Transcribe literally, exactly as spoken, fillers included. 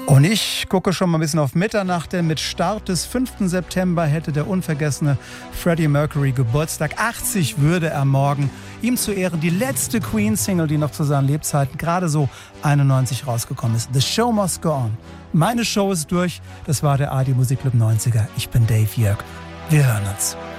Und ich gucke schon mal ein bisschen auf Mitternacht, denn mit Start des fünften September hätte der unvergessene Freddie Mercury Geburtstag. achtzig würde er morgen. Ihm zu Ehren die letzte Queen-Single, die noch zu seinen Lebzeiten gerade so einundneunzig rausgekommen ist. The Show Must Go On. Meine Show ist durch. Das war der A R D Musikclub neunziger. Ich bin Dave Jörg. Wir hören uns.